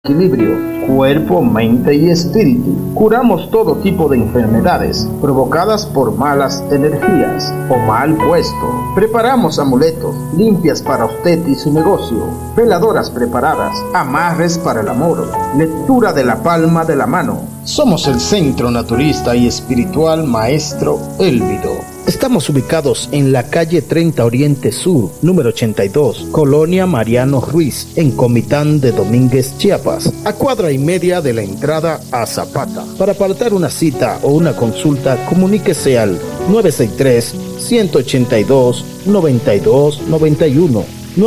Equilibrio, cuerpo, mente y espíritu. Curamos todo tipo de enfermedades provocadas por malas energías o mal puesto. Preparamos amuletos, limpias para usted y su negocio, veladoras preparadas, amarres para el amor, lectura de la palma de la mano. Somos el Centro Naturista y Espiritual Maestro Élvido. Estamos ubicados en la calle 30 Oriente Sur, número 82, Colonia Mariano Ruiz, en Comitán de Domínguez, Chiapas, a cuadra y media de la entrada a Zapata. Para apartar una cita o una consulta, comuníquese al 963-182-9291.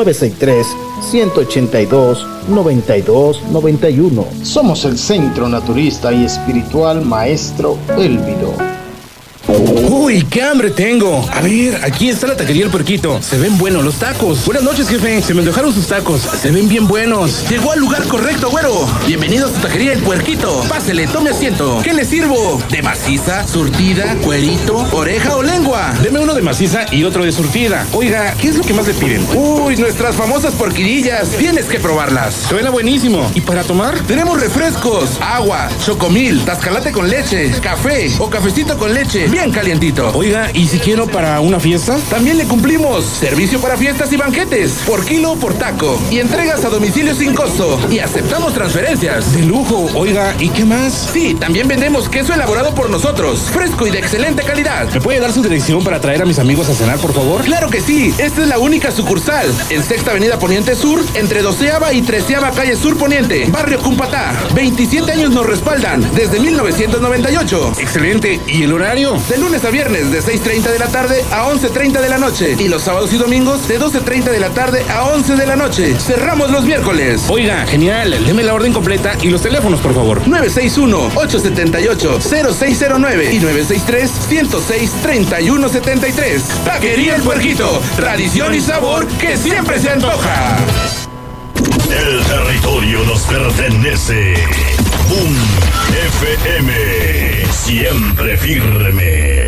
963-182-9291. Somos el Centro Naturista y Espiritual Maestro Élvido. ¡Uy, qué hambre tengo! A ver, aquí está la taquería El Puerquito. Se ven buenos los tacos. Buenas noches, jefe. Se me antojaron sus tacos. Se ven bien buenos. Llegó al lugar correcto, güero. Bienvenido a su taquería El Puerquito. Pásele, tome asiento. ¿Qué le sirvo? ¿De maciza, surtida, cuerito, oreja o lengua? Deme uno de maciza y otro de surtida. Oiga, ¿qué es lo que más le piden? ¡Uy, nuestras famosas porquerillas! Tienes que probarlas. Suena buenísimo. ¿Y para tomar? Tenemos refrescos, agua, chocomil, tascalate con leche, café o cafecito con leche. Bien calientito. Oiga, ¿y si quiero para una fiesta? También le cumplimos. Servicio para fiestas y banquetes. Por kilo o por taco. Y entregas a domicilio sin costo. Y aceptamos transferencias. De lujo. Oiga, ¿y qué más? Sí, también vendemos queso elaborado por nosotros. Fresco y de excelente calidad. ¿Me puede dar su dirección para traer a mis amigos a cenar, por favor? Claro que sí. Esta es la única sucursal. En Sexta Avenida Poniente Sur, entre 12ª y 13ª Calle Sur Poniente. Barrio Cumpatá. 27 años nos respaldan. Desde 1998. Excelente. ¿Y el horario? De lunes a viernes de 6:30 de la tarde a 11:30 de la noche. Y los sábados y domingos de 12:30 de la tarde a 11 de la noche. Cerramos los miércoles. Oiga, genial. Deme la orden completa y los teléfonos, por favor. 961-878-0609 y 963-106-3173. Taquería El Puerquito. Tradición y sabor que siempre se antoja. El territorio nos pertenece. Boom FM, siempre firme.